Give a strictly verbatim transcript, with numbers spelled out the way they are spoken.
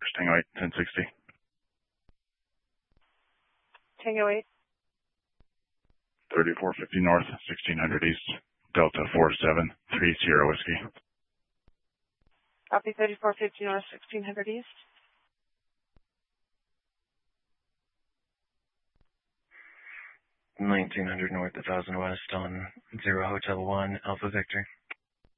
Tango eight, ten sixty. Tango eight. thirty-four fifty north, sixteen hundred east, Delta four seven three Sierra Whiskey. Copy thirty-four fifty north, sixteen hundred east. nineteen hundred north, one thousand west on zero Hotel one, Alpha Victor.